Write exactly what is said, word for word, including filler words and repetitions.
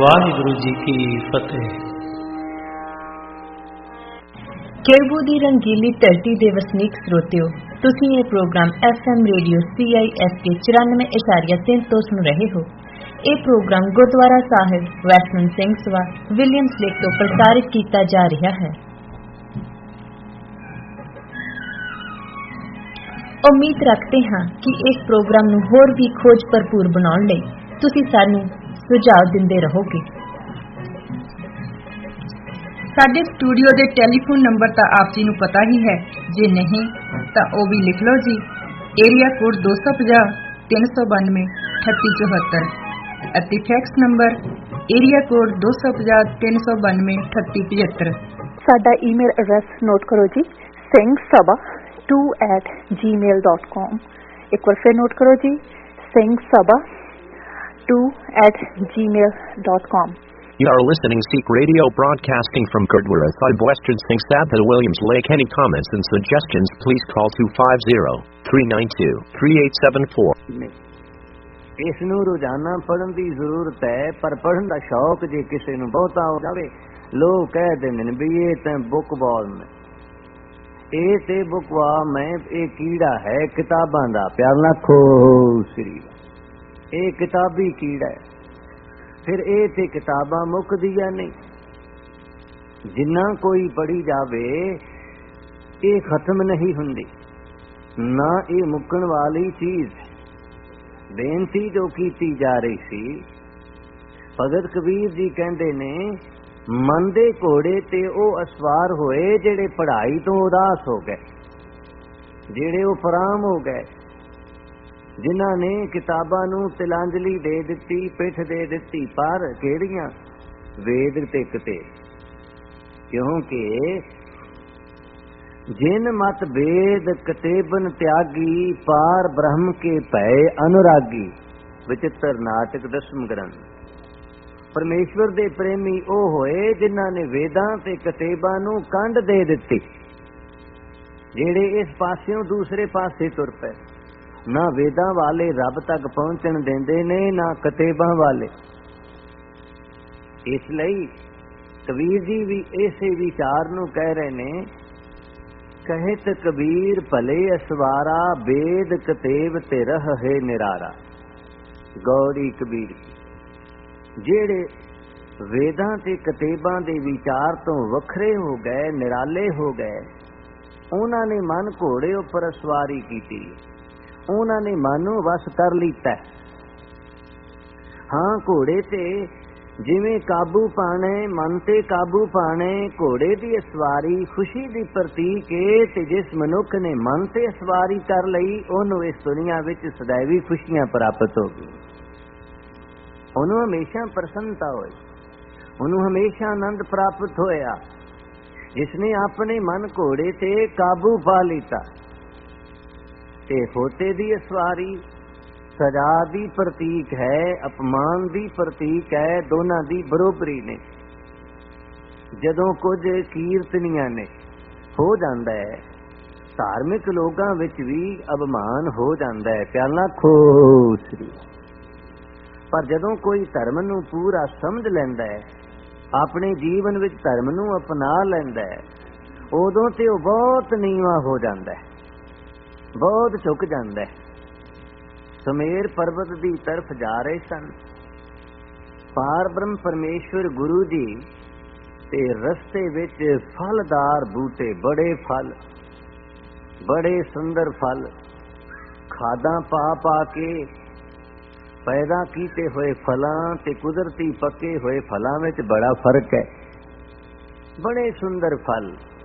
ਵਾਹਿਗੁਰੂ ਜੀ ਕੀ ਫਤਿਹ। ਕੇਰਬੂ ਦੀ ਰੰਗੀਲੀ ਧਰਤੀ ਦੇ ਵਸਨੀਕ ਸਰੋਤਿਓ, ਤੁਸੀਂ ਇਹ programme F M radio C I S K ਚੁਰਾਨਵੇਂ ਇਸ਼ਾਰੀਆ ਤਿੰਨ ਤੋਂ ਸੁਣ ਰਹੇ ਹੋ। ਇਹ ਪ੍ਰੋਗਰਾਮ ਗੁਰਦੁਆਰਾ ਸਾਹਿਬ ਵੈਸਟਮੈਨ ਸਿੰਘ ਸਭਾ ਵਿਲੀਅਮਸ ਲੇਕ ਤੋਂ ਪ੍ਰਸਾਰਿਤ ਕੀਤਾ ਜਾ ਰਿਹਾ ਹੈ। ਉਮੀਦ ਰੱਖਦੇ ਹਾਂ ਕਿ ਇਸ ਪ੍ਰੋਗਰਾਮ ਨੂੰ ਹੋਰ ਵੀ ਖੋਜ ਭਰਪੂਰ ਬਣਾਉਣ ਲਈ ਤੁਸੀਂ ਸਾਨੂੰ ਸੁਝਾਅ ਦਿੰਦੇ ਰਹੋਗੇ। ਸਾਡੇ ਸਟੂਡੀਓ ਦੇ ਟੈਲੀਫੋਨ ਨੰਬਰ ਤਾਂ ਆਪ ਜੀ ਨੂੰ ਪਤਾ ਹੀ ਹੈ, ਜੇ ਨਹੀਂ ਤਾਂ ਉਹ ਵੀ ਲਿਖ ਲਓ ਜੀ। ਏਰੀਆ ਕੋਡ ਦੋ ਸੌ ਪੰਜਾਹ ਤਿੰਨ ਸੌ ਬਾਨਵੇਂ ਅਠੱਤੀ ਚੌਹੱਤਰ ਅਤੇ ਫੈਕਸ ਨੰਬਰ ਏਰੀਆ ਕੋਡ ਦੋ ਸੌ ਪੰਜਾਹ ਤਿੰਨ ਸੌ ਬਾਨਵੇਂ ਅਠੱਤੀ ਪਝੱਤਰ। ਸਾਡਾ ਈਮੇਲ ਐਡਰੈਸ ਨੋਟ ਕਰੋ ਜੀ, ਸਿੰਘ ਸਭਾ ਟੂ ਐਟ ਜੀ ਮੇਲ ਡਾਟ ਕਾਮ। ਇੱਕ ਵਾਰ ਫਿਰ ਨੋਟ ਕਰੋ ਜੀ, ਸਿੰਘ ਸਭਾ ਟੂ ਐਟ ਜੀ ਮੇਲ dot com. You are listening Sikh Radio broadcasting from Gurdwara Sahib Western Singh Sabha Williams Lake. Any comments and suggestions please call two five zero three nine two three eight seven four. ਇਸ ਨੂੰ ਰੋਜ਼ਾਨਾ ਪੜ੍ਹਨ ਦੀ ਜ਼ਰੂਰਤ ਹੈ, ਪਰ ਪੜ੍ਹਨ ਦਾ ਸ਼ੌਕ ਜੇ ਕਿਸੇ ਨੂੰ ਬਹੁਤਾ ਹੋ ਜਾਵੇ, ਲੋਕ ਕਹਿ ਦਿੰਦੇ ਨੇ ਵੀ ਇਹ ਤਾਂ ਬੁੱਕ ਬਾਲ ਨੇ, ਇਹ ਤੇ ਬੁਕਵਾਮ ਹੈ, ਇਹ ਕੀੜਾ ਹੈ ਕਿਤਾਬਾਂ ਦਾ। ਪਿਆਰ ਨਾਲ ਖੋ ਸ੍ਰੀ, ਇਹ ਕਿਤਾਬੀ ਕੀੜਾ ਹੈ। ਫਿਰ ਇਹ ਤੇ ਕਿਤਾਬਾਂ ਮੁੱਕਦੀਆਂ ਨਹੀਂ, ਜਿੰਨਾ ਕੋਈ ਪੜ੍ਹੀ ਜਾਵੇ ਇਹ ਖਤਮ ਨਹੀਂ ਹੁੰਦੀ, ਨਾ ਇਹ ਮੁੱਕਣ ਵਾਲੀ ਚੀਜ਼। ਬੇਨਤੀ ਜੋ ਕੀਤੀ ਜਾ ਰਹੀ ਸੀ, ਭਗਤ ਕਬੀਰ ਜੀ ਕਹਿੰਦੇ ਨੇ, ਮਨ ਦੇ ਘੋੜੇ ਤੇ ਉਹ ਅਸਵਾਰ ਹੋਏ ਜਿਹੜੇ ਪੜ੍ਹਾਈ ਤੋਂ ਉਦਾਸ ਹੋ ਗਏ, ਜਿਹੜੇ ਉਹ ਫਰਾਮ ਹੋ ਗਏ, ਜਿਨ੍ਹਾਂ ਨੇ ਕਿਤਾਬਾਂ ਨੂੰ ਤਿਲਾਂਜਲੀ ਦੇ ਦਿੱਤੀ, ਪਿੱਠ ਦੇ ਦਿੱਤੀ, ਪਰ ਕਿਹੜੀਆਂ? ਵੇਦ ਤੇ ਕਿਤੇ। ਕਿਉਂਕਿ ਜਿਨ ਮਤ ਵੇਦ ਕਤੇਬਨ ਤਿਆਗੀ, ਪਾਰ ਬ੍ਰਹਮ ਕੇ ਭੈ ਅਨੁਰਾਗੀ। ਵਿਚਿੱਤਰ ਨਾਟਕ ਦਸਮ ਗ੍ਰੰਥ। ਪਰਮੇਸ਼ਵਰ ਦੇ ਪ੍ਰੇਮੀ ਉਹ ਹੋਏ ਜਿਨ੍ਹਾਂ ਨੇ ਵੇਦਾਂ ਤੇ ਕਤੇਬਾਂ ਨੂੰ ਕੰਡ ਦੇ ਦਿੱਤੀ, ਜਿਹੜੇ ਇਸ ਪਾਸਿਓਂ ਦੂਸਰੇ ਪਾਸੇ ਤੁਰ ਪਏ। ਨਾ ਵੇਦਾਂ ਵਾਲੇ ਰੱਬ ਤੱਕ ਪਹੁੰਚਣ ਦਿੰਦੇ ਨੇ, ਨਾ ਕਤੇਬਾਂ ਵਾਲੇ। ਇਸ ਲਈ ਕਬੀਰ ਜੀ ਵੀ ਇਸੇ ਵਿਚਾਰ ਨੂੰ ਕਹਿ ਰਹੇ ਨੇ, ਕਹਿਤ ਕਬੀਰ ਭਲੇ ਅਸਵਾਰਾ, ਵੇਦ ਕਤੇਬ ਤੇ ਰਹੇ ਨਿਰਾਰਾ। ਗੌੜੀ ਕਬੀਰ, ਜਿਹੜੇ ਵੇਦਾਂ ਤੇ ਕਤੇਬਾਂ ਦੇ ਵਿਚਾਰ ਤੋਂ ਵੱਖਰੇ ਹੋ ਗਏ, ਨਿਰਾਲੇ ਹੋ ਗਏ, ਉਹਨਾਂ ਨੇ ਮਨ ਘੋੜੇ ਉੱਪਰ ਅਸਵਾਰੀ ਕੀਤੀ, ਉਹਨਾਂ ਨੇ ਮਨ ਨੂੰ ਵਸ ਕਰ ਲੀਤਾ। ਹਾਂ, ਘੋੜੇ ਤੇ ਜਿਵੇਂ ਕਾਬੂ ਪਾਣੇ, ਮਨ ਤੇ ਕਾਬੂ ਪਾਣੇ, ਘੋੜੇ ਦੀ ਅਸਵਾਰੀ ਖੁਸ਼ੀ ਦੀ ਪ੍ਰਤੀਕ ਏ। ਤੇ ਜਿਸ ਮਨੁੱਖ ਨੇ ਮਨ ਤੇ ਅਸਵਾਰੀ ਕਰ ਲਈ, ਉਹਨੂੰ ਇਸ ਦੁਨੀਆ ਵਿੱਚ ਸदैवी ਖੁਸ਼ੀਆਂ ਪ੍ਰਾਪਤ ਹੋ ਗਈ, ਉਹਨੂੰ ਹਮੇਸ਼ਾ ਪ੍ਰਸੰਨਤਾ ਹੋਈ, ਉਹਨੂੰ ਹਮੇਸ਼ਾ ਆਨੰਦ ਪ੍ਰਾਪਤ ਹੋਇਆ, ਜਿਸ ਨੇ ਆਪਣੇ ਮਨ ਘੋੜੇ ਤੇ ਕਾਬੂ ਪਾ ਲੀਤਾ। ਤੇ ਹੋਤੇ ਦੀ ਅਸਵਾਰੀ ਸਜ਼ਾ ਦੀ ਪ੍ਰਤੀਕ ਹੈ, ਅਪਮਾਨ ਦੀ ਪ੍ਰਤੀਕ ਹੈ, ਦੋਨਾਂ ਦੀ ਬਰੋਬਰੀ ਨੇ। ਜਦੋਂ ਕੁਝ ਕੀਰਤਨੀਆਂ ਨੇ ਹੋ ਜਾਂਦਾ ਹੈ, ਧਾਰਮਿਕ ਲੋਕਾਂ ਵਿੱਚ ਵੀ ਅਪਮਾਨ ਹੋ ਜਾਂਦਾ ਹੈ। ਪਿਆਲਾ ਖੋਸਰੀ। ਪਰ ਜਦੋਂ ਕੋਈ ਧਰਮ ਨੂੰ ਪੂਰਾ ਸਮਝ ਲੈਂਦਾ ਹੈ, ਆਪਣੇ ਜੀਵਨ ਵਿੱਚ ਧਰਮ ਨੂੰ ਅਪਣਾ ਲੈਂਦਾ ਹੈ, ਉਦੋਂ ਤੇ ਉਹ ਬਹੁਤ ਨੀਵਾਂ ਹੋ ਜਾਂਦਾ ਹੈ, ਬਹੁਤ ਝੁਕ ਜਾਂਦਾ ਹੈ। ਸੁਮੇਰ ਪਰਬਤ ਦੀ ਤਰਫ ਜਾ ਰਹੇ ਸਨ, ਪਾਰ ਬ੍ਰਹਮ ਪਰਮੇਸ਼ਵਰ ਗੁਰੂ ਜੀ, ਤੇ ਰਸਤੇ ਵਿੱਚ ਫਲਦਾਰ ਬੂਟੇ, ਬੜੇ ਫਲ, ਬੜੇ ਸੁੰਦਰ ਫਲ, ਖਾਦਾਂ ਪਾ ਪਾ ਕੇ ਪੈਦਾ ਕੀਤੇ ਹੋਏ ਫਲਾਂ ਤੇ ਕੁਦਰਤੀ ਪੱਕੇ ਹੋਏ ਫਲਾਂ ਵਿੱਚ ਬੜਾ ਫਰਕ ਹੈ। ਬੜੇ ਸੁੰਦਰ ਫਲ,